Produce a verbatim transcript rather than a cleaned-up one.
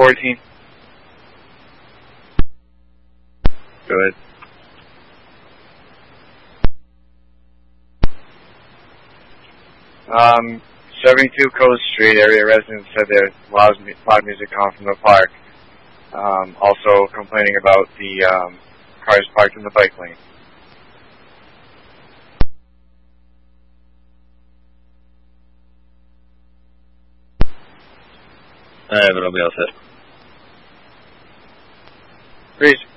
fourteen. Good. Um, seventy-two Coast Street area residents said there's loud, loud music coming from the park. Um, also complaining about the um, cars parked in the bike lane. Alright, but I'll be all set. Great.